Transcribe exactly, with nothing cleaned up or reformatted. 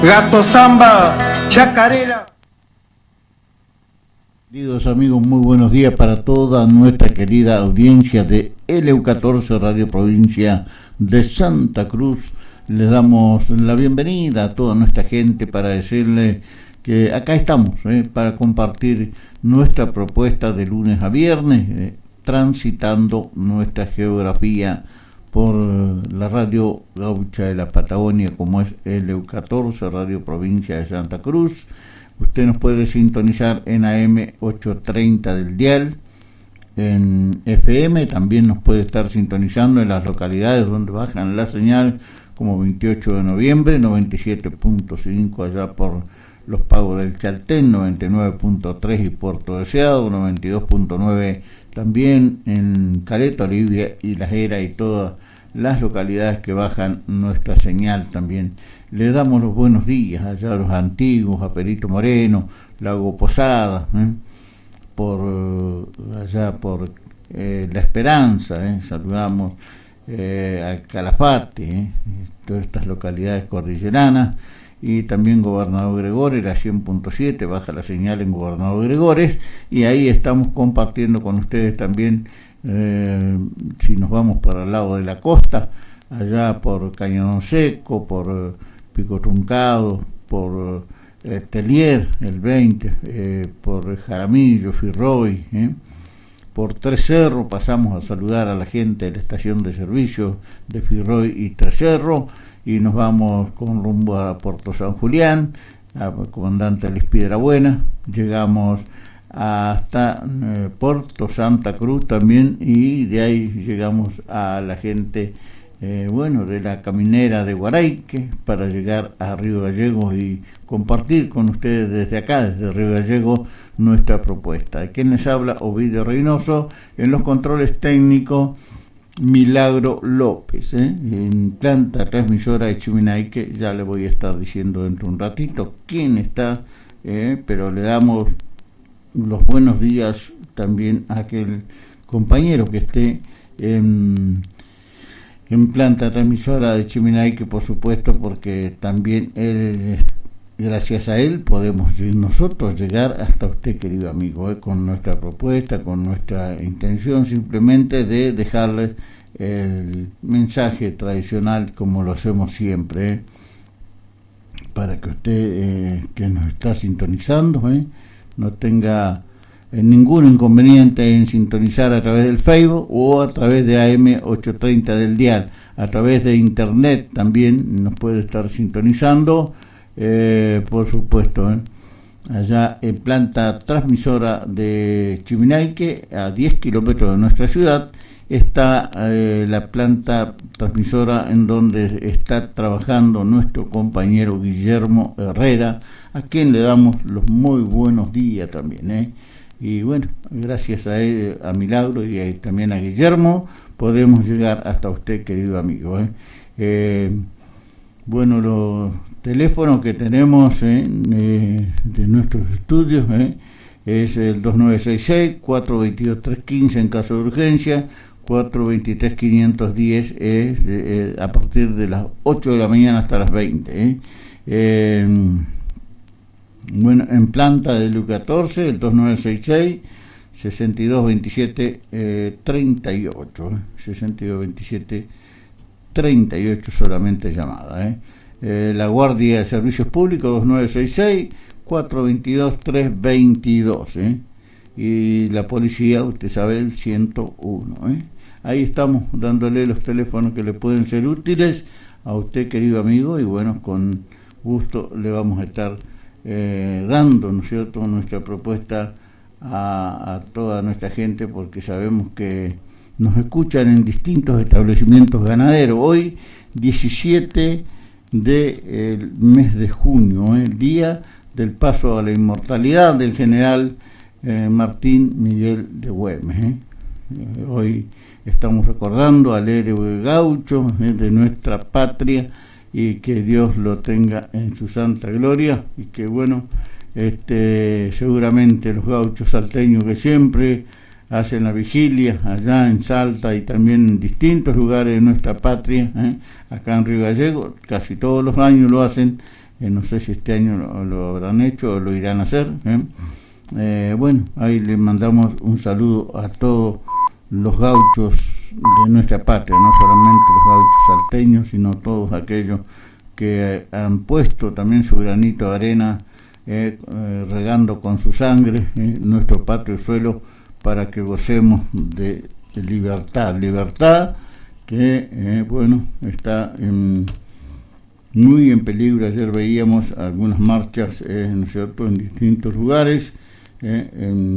Gato Samba, Chacarera. Queridos amigos, muy buenos días para toda nuestra querida audiencia de L U catorce Radio Provincia de Santa Cruz. Les damos la bienvenida a toda nuestra gente para decirle que acá estamos eh, para compartir nuestra propuesta de lunes a viernes, eh, transitando nuestra geografía por la radio gaucha de la Patagonia, como es L U catorce Radio Provincia de Santa Cruz. Usted nos puede sintonizar en A M ochocientos treinta del dial, en F M, también nos puede estar sintonizando en las localidades donde bajan la señal, como veintiocho de noviembre, noventa y siete punto cinco allá por Los Pagos del Chaltén, noventa y nueve punto tres y Puerto Deseado, noventa y dos punto nueve también en Caleta, Olivia y La Jera y todas las localidades que bajan nuestra señal también. Le damos los buenos días allá a los antiguos, a Perito Moreno, Lago Posada, ¿eh? por allá por eh, La Esperanza, ¿eh? saludamos eh, al Calafate, ¿eh? todas estas localidades cordilleranas, y también Gobernador Gregores, la cien punto siete, baja la señal en Gobernador Gregores, y ahí estamos compartiendo con ustedes también, eh, si nos vamos para el lado de la costa, allá por Cañón Seco, por Pico Truncado, por eh, Telier, el veinte, eh, por Jaramillo, Firroy, eh, por Tres Cerros, pasamos a saludar a la gente de la estación de servicio de Firroy y Tres Cerros, y nos vamos con rumbo a Puerto San Julián, a Comandante Luis Piedrabuena, llegamos hasta eh, Puerto Santa Cruz también, y de ahí llegamos a la gente eh, bueno de la caminera de Guaraique para llegar a Río Gallegos y compartir con ustedes desde acá, desde Río Gallegos, nuestra propuesta. ¿Quién les habla? Ovidio Reynoso, en los controles técnicos Milagro López, ¿eh? en planta transmisora de Chiminaique. Ya le voy a estar diciendo dentro de un ratito quién está, eh, pero le damos los buenos días también a aquel compañero que esté en, en planta transmisora de Chiminaique, por supuesto, porque también él, gracias a él podemos nosotros llegar hasta usted, querido amigo, eh, con nuestra propuesta, con nuestra intención simplemente de dejarles el mensaje tradicional como lo hacemos siempre, eh, para que usted eh, que nos está sintonizando eh, no tenga eh, ningún inconveniente en sintonizar a través del Facebook o a través de A M ochocientos treinta del dial, a través de internet también nos puede estar sintonizando. Eh, por supuesto, eh, allá en planta transmisora de Chiminaique, a diez kilómetros de nuestra ciudad, está eh, la planta transmisora en donde está trabajando nuestro compañero Guillermo Herrera, a quien le damos los muy buenos días también, eh. y bueno, gracias a él, a Milagro y a, también a Guillermo, podemos llegar hasta usted, querido amigo, eh. Eh, bueno, los teléfono que tenemos eh, eh, de nuestros estudios eh, es el dos nueve seis seis, cuatro dos dos, tres uno cinco en caso de urgencia, cuatro dos tres, cinco uno cero es eh, a partir de las ocho de la mañana hasta las veinte. Eh. Eh, bueno, en planta de L U catorce, el dos nueve seis seis, seis dos dos siete, eh, treinta y ocho, eh, seis dos dos siete, treinta y ocho solamente llamada, eh. Eh, la Guardia de Servicios Públicos dos nueve seis seis, cuatro dos dos, tres dos dos, ¿eh? y la policía, usted sabe, el ciento uno. ¿eh? Ahí estamos dándole los teléfonos que le pueden ser útiles a usted, querido amigo, y bueno, con gusto le vamos a estar eh, dando, ¿no es cierto?, nuestra propuesta a, a toda nuestra gente, porque sabemos que nos escuchan en distintos establecimientos ganaderos. Hoy, diecisiete del mes de junio, ¿eh? el día del paso a la inmortalidad del general eh, Martín Miguel de Güemes. ¿eh? Eh, hoy estamos recordando al héroe gaucho ¿eh? de nuestra patria, y que Dios lo tenga en su santa gloria, y que bueno, este seguramente los gauchos salteños que siempre hacen la vigilia allá en Salta y también en distintos lugares de nuestra patria, ¿eh? acá en Río Gallegos, casi todos los años lo hacen, eh, no sé si este año lo, lo habrán hecho o lo irán a hacer. ¿eh? Eh, bueno, ahí le mandamos un saludo a todos los gauchos de nuestra patria, no solamente los gauchos salteños, sino todos aquellos que han puesto también su granito de arena, eh, eh, regando con su sangre eh, nuestro patrio suelo para que gocemos de, de libertad, libertad que eh, bueno, está en, muy en peligro. Ayer veíamos algunas marchas, eh, ¿no es cierto?, en distintos lugares, eh, en